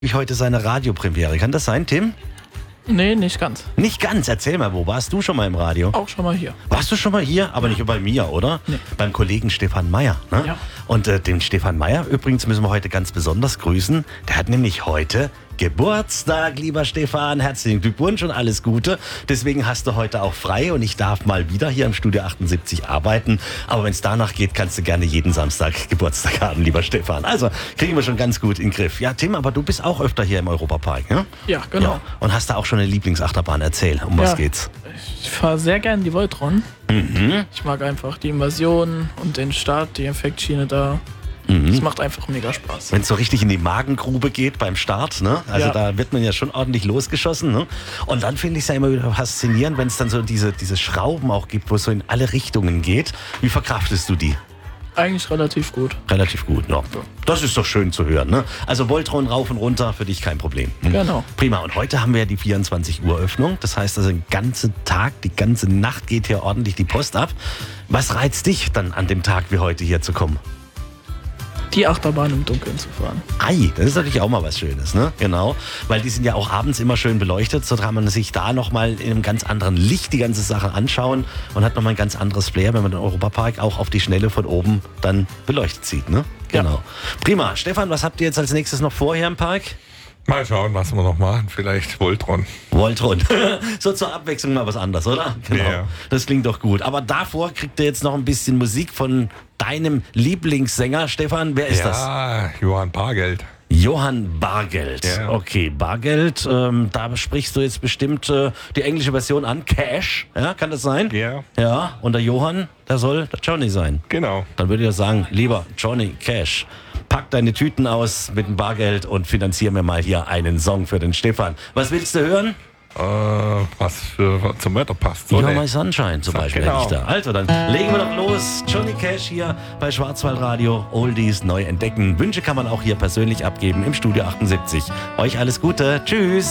Heute seine Radiopremiere. Kann das sein, Tim? Nee, nicht ganz. Nicht ganz. Erzähl mal, wo warst du schon mal im Radio? Auch schon mal hier. Warst du schon mal hier? Aber nicht bei mir, oder? Nee. Beim Kollegen Stefan Meyer. Ne? Ja. Und den Stefan Meyer übrigens müssen wir heute ganz besonders grüßen. Der hat nämlich heute Geburtstag, lieber Stefan. Herzlichen Glückwunsch und alles Gute. Deswegen hast du heute auch frei und ich darf mal wieder hier im Studio 78 arbeiten. Aber wenn es danach geht, kannst du gerne jeden Samstag Geburtstag haben, lieber Stefan. Also kriegen wir schon ganz gut in den Griff. Ja, Tim, aber du bist auch öfter hier im Europapark, ne? Ja, genau. Ja. Und hast da auch schon eine Lieblingsachterbahn? Erzähl, um was geht's? Ich fahre sehr gern die Voltron. Ich mag einfach die Invasion und den Start, die Effektschiene da. Das macht einfach mega Spaß. Wenn es so richtig in die Magengrube geht beim Start, ne? Also da wird man ja schon ordentlich losgeschossen, ne? Und dann finde ich es ja immer wieder faszinierend, wenn es dann so diese Schrauben auch gibt, wo es so in alle Richtungen geht. Wie verkraftest du die? Eigentlich relativ gut. Relativ gut, ja. Das ist doch schön zu hören, ne? Also Voltron rauf und runter, für dich kein Problem. Genau. Prima. Und heute haben wir ja die 24 Uhr Öffnung. Das heißt also den ganzen Tag, die ganze Nacht geht hier ordentlich die Post ab. Was reizt dich dann an dem Tag wie heute hier zu kommen? Die Achterbahn im Dunkeln zu fahren. Ei, das ist natürlich auch mal was Schönes, ne? Genau, weil die sind ja auch abends immer schön beleuchtet, so kann man sich da nochmal in einem ganz anderen Licht die ganze Sache anschauen und hat nochmal ein ganz anderes Flair, wenn man den Europapark auch auf die Schnelle von oben dann beleuchtet sieht, ne? Genau. Ja. Prima. Stefan, was habt ihr jetzt als nächstes noch vor hier im Park? Mal schauen, was wir noch machen. Vielleicht Voltron. Voltron. So zur Abwechslung mal was anderes, oder? Genau. Ja. Das klingt doch gut. Aber davor kriegt ihr jetzt noch ein bisschen Musik von deinem Lieblingssänger. Stefan, wer ist das? Ja, Johann Bargeld. Johann Bargeld. Ja. Okay, Bargeld. Da sprichst du jetzt bestimmt die englische Version an. Cash. Ja, kann das sein? Ja. Ja, und der Johann, der soll der Johnny sein. Genau. Dann würde ich sagen, lieber Johnny Cash, pack deine Tüten aus mit dem Bargeld und finanzier mir mal hier einen Song für den Stefan. Was willst du hören? Was zum Wetter passt. You're My Sunshine zum Beispiel. Genau. Hätte ich da. Also, dann legen wir doch los. Johnny Cash hier bei Schwarzwaldradio. Oldies neu entdecken. Wünsche kann man auch hier persönlich abgeben im Studio 78. Euch alles Gute. Tschüss.